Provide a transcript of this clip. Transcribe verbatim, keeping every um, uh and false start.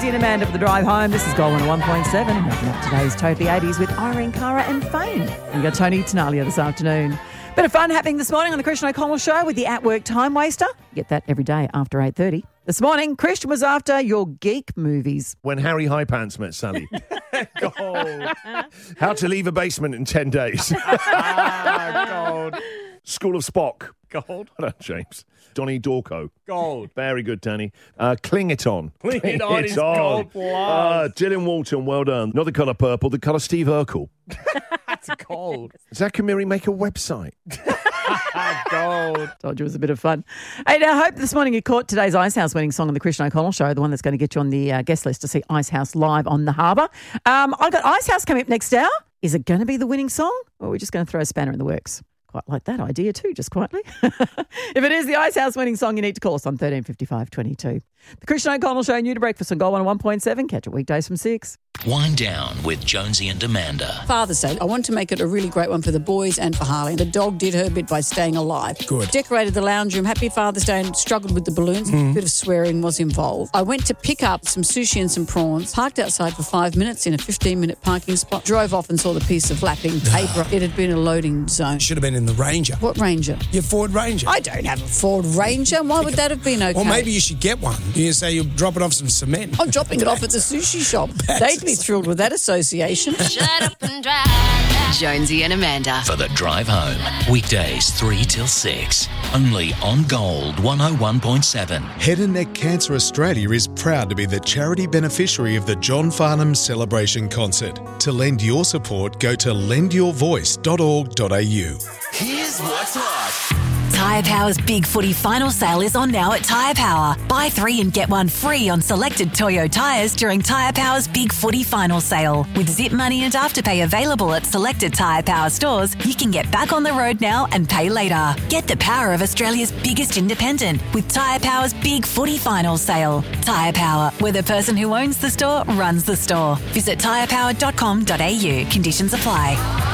Jonesy and Amanda for the drive home. This is Gold one point seven. Wrapping up today's Totally eighties with Irene Cara and Fame. We've got Tony Tenalia this afternoon. Bit of fun happening this morning on the Christian O'Connell Show with the At Work Time Waster. Get that every day after eight thirty. This morning, Christian was after your geek movies. When Harry Highpants met Sally. Gold. How to leave a basement in ten days. Ah, gold. School of Spock. Gold. Hello, James. Donnie Dorco. Gold. Very good, Danny. Uh, Cling It On. Cling It On is gold plus. Uh, Gillian Walton, well done. Not the colour purple, the colour Steve Urkel. That's gold. Zach and Miri make a website. Gold. Told you it was a bit of fun. Hey, now, I hope this morning you caught today's Icehouse winning song on the Christian O'Connell Show, the one that's going to get you on the uh, guest list to see Icehouse live on the harbour. Um, I've got Icehouse coming up next hour. Is it going to be the winning song, or are we just going to throw a spanner in the works? Quite like that idea too, just quietly. If it is the Icehouse winning song, you need to call us on thirteen fifty-five twenty-two. The Christian O'Connell Show, new to breakfast on Gold one point seven. Catch it weekdays from six. Wind down with Jonesy and Amanda. Father's Day. I wanted to make it a really great one for the boys and for Harley. The dog did her bit by staying alive. Good. Decorated the lounge room. Happy Father's Day and struggled with the balloons. Mm. A bit of swearing was involved. I went to pick up some sushi and some prawns. Parked outside for five minutes in a fifteen-minute parking spot. Drove off and saw the piece of lapping paper. It had been a loading zone. Should have been in the Ranger. What Ranger? Your Ford Ranger. I don't have a Ford Ranger. Why would that have been okay? Or maybe you should get one. You say you're dropping off some cement. I'm dropping it off at the sushi shop. They'd be thrilled with that association. Shut up and drive. Jonesy and Amanda. For the drive home. Weekdays three till six. Only on Gold one oh one point seven. Head and Neck Cancer Australia is proud to be the charity beneficiary of the John Farnham Celebration Concert. To lend your support, go to lend your voice dot org dot a u. Here's what's hot. Tyre Power's Big Footy Final Sale is on now at Tyre Power. Buy three and get one free on selected Toyo tyres during Tyre Power's Big Footy Final Sale. With Zip Money and Afterpay available at selected Tyre Power stores, you can get back on the road now and pay later. Get the power of Australia's biggest independent with Tyre Power's Big Footy Final Sale. Tyre Power, where the person who owns the store runs the store. Visit tyre power dot com dot a u. Conditions apply.